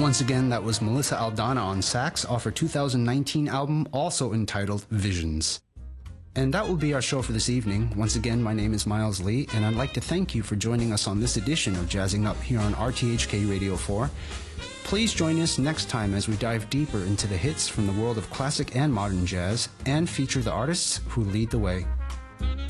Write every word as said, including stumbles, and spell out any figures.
Once again, that was Melissa Aldana on sax off her two thousand nineteen album, also entitled Visions. And that will be our show for this evening. Once again, my name is Miles Lee, and I'd like to thank you for joining us on this edition of Jazzing Up here on R T H K Radio four. Please join us next time as we dive deeper into the hits from the world of classic and modern jazz and feature the artists who lead the way.